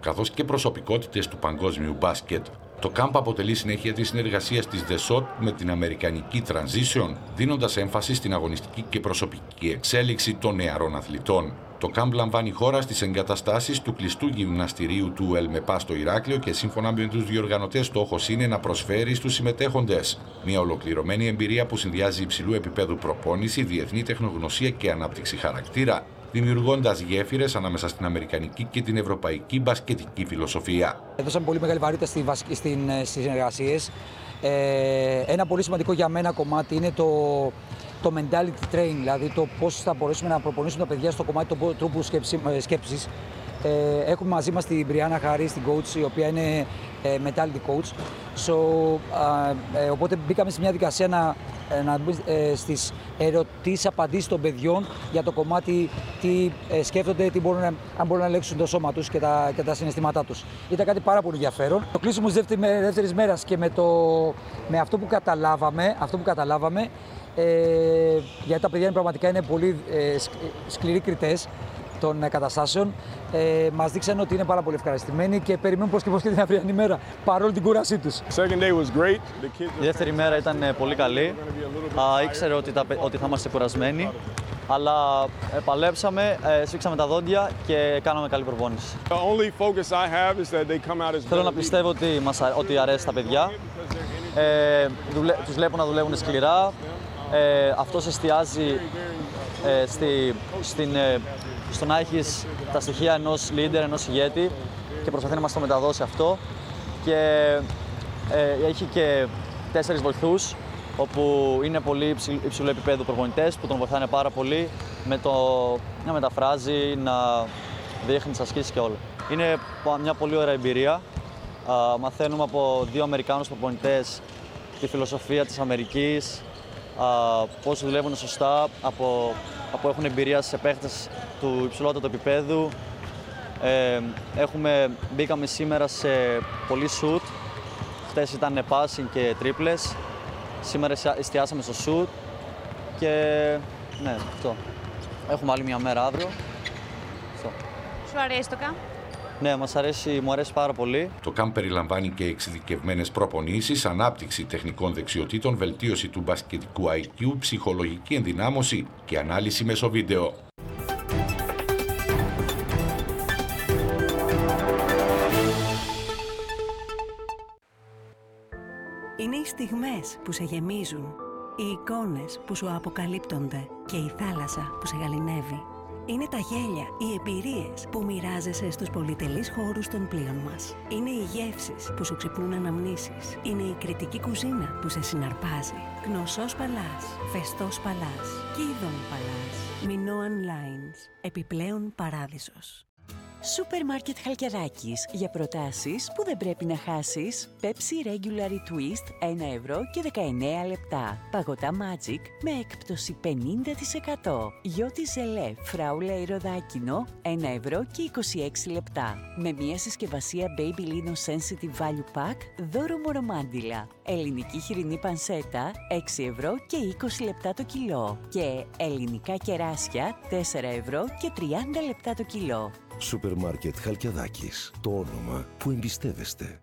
καθώς και προσωπικότητες του παγκόσμιου μπάσκετ. Το κάμπ αποτελεί συνέχεια της συνεργασίας της The Shot με την αμερικανική Transition, δίνοντας έμφαση στην αγωνιστική και προσωπική εξέλιξη των νεαρών αθλητών. Το κάμπ λαμβάνει χώρα στις εγκαταστάσεις του κλειστού γυμναστηρίου του ΕΛΜΕΠΑ στο Ηράκλειο και σύμφωνα με τους διοργανωτές στόχος είναι να προσφέρει στους συμμετέχοντες μια ολοκληρωμένη εμπειρία που συνδυάζει υψηλού επίπεδου προπόνηση, διεθνή τεχνογνωσία και ανάπτυξη χαρακτήρα, δημιουργώντας γέφυρες ανάμεσα στην αμερικανική και την ευρωπαϊκή μπασκετική φιλοσοφία. Δώσαμε πολύ μεγάλη βαρύτητα στις συνεργασίες. Ένα πολύ σημαντικό για μένα κομμάτι είναι το mentality training, δηλαδή το πώς θα μπορέσουμε να προπονήσουμε τα παιδιά στο κομμάτι του τρόπου σκέψης. Έχουμε μαζί μας την Μπριάννα Χάρη, την coach, η οποία είναι mentality coach. Οπότε μπήκαμε σε μια δικασία να μπούμε στις ερωτήσεις-απαντήσεις των παιδιών για το κομμάτι τι σκέφτονται, αν μπορούν να ελέγξουν το σώμα τους και τα συναισθήματά τους. Ήταν κάτι πάρα πολύ ενδιαφέρον. Το κλείσιμο της δεύτερης μέρας και με αυτό που καταλάβαμε, γιατί τα παιδιά πραγματικά είναι πολύ σκληροί κριτές των καταστάσεων, μας δείξανε ότι είναι πάρα πολύ ευχαριστημένοι και περιμένουν πώς και πώς και την αυριανή μέρα, παρόλη την κούρασή τους. Η δεύτερη μέρα ήταν πολύ καλή. Ήξερε ότι θα είμαστε κουρασμένοι, αλλά παλέψαμε, σφίξαμε τα δόντια και κάναμε καλή προπόνηση. Θέλω να πιστεύω ότι αρέσει στα παιδιά. Τους βλέπω να δουλεύουν σκληρά. Αυτός εστιάζει στο να έχεις τα στοιχεία ενός leader, ενός ηγέτη και προσπαθεί να μας το μεταδώσει αυτό. Και έχει και 4 βοηθούς, όπου είναι πολύ υψηλού επίπεδου προπονητές που τον βοηθάνε πάρα πολύ να μεταφράζει, να δείχνει τις ασκήσεις και όλα. Είναι μια πολύ ωραία εμπειρία. Μαθαίνουμε από 2 Αμερικάνους προπονητές τη φιλοσοφία της Αμερικής, πώς δουλεύουν σωστά, από έχουν εμπειρία σε παίχτες του υψηλότερου επίπεδου. Μπήκαμε σήμερα σε πολύ shoot. Χτες ήταν passing και τρίπλες. Σήμερα εστιάσαμε στο shoot και ναι, αυτό. Έχουμε άλλη μια μέρα αύριο. Αυτό. Σου αρέσει το camp? Ναι, μου αρέσει πάρα πολύ. Το camp περιλαμβάνει και εξειδικευμένες προπονήσεις, ανάπτυξη τεχνικών δεξιοτήτων, βελτίωση του μπασκετικού IQ, ψυχολογική ενδυνάμωση και ανάλυση μέσω βίντεο. Είναι οι στιγμές που σε γεμίζουν, οι εικόνες που σου αποκαλύπτονται και η θάλασσα που σε γαληνεύει. Είναι τα γέλια, οι εμπειρίες που μοιράζεσαι στους πολυτελείς χώρους των πλοίων μας. Είναι οι γεύσεις που σου ξυπνούν αναμνήσεις. Είναι η κριτική κουζίνα που σε συναρπάζει. Γνωσός Παλάς, Φεστός Παλάς, Κίδων Παλάς, Minoan Lines, επιπλέον παράδεισος. Σούπερ Μάρκετ Χαλκιδάκης. Για προτάσεις που δεν πρέπει να χάσεις. Pepsi Regular Twist 1 ευρώ και 19 λεπτά. Παγωτά Magic με έκπτωση 50%. Γιώτη Ζελέ Φράουλα Ροδάκινο 1 ευρώ και 26 λεπτά. Με μια συσκευασία Baby Lino Sensitive Value Pack δώρο μορομάντιλα. Ελληνική χοιρινή πανσέτα 6 ευρώ και 20 λεπτά το κιλό. Και ελληνικά κεράσια 4 ευρώ και 30 λεπτά το κιλό. Σούπερ Μάρκετ Χαλκιαδάκης. Το όνομα που εμπιστεύεστε.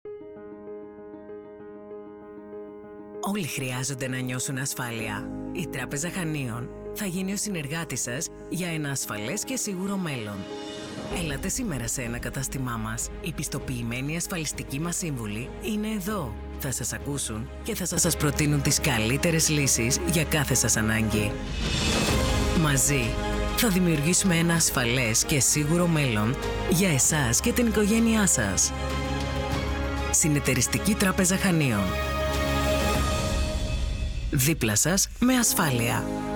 Όλοι χρειάζονται να νιώσουν ασφάλεια. Η Τράπεζα Χανίων θα γίνει ο συνεργάτης σας για ένα ασφαλές και σίγουρο μέλλον. Έλατε σήμερα σε ένα κατάστημά μας. Οι πιστοποιημένοι ασφαλιστικοί μας σύμβουλοι είναι εδώ. Θα σας ακούσουν και θα σας προτείνουν τις καλύτερες λύσεις για κάθε σας ανάγκη. Μαζί θα δημιουργήσουμε ένα ασφαλές και σίγουρο μέλλον για εσάς και την οικογένειά σας. Συνεταιριστική Τράπεζα Χανίων. Δίπλα σας με ασφάλεια.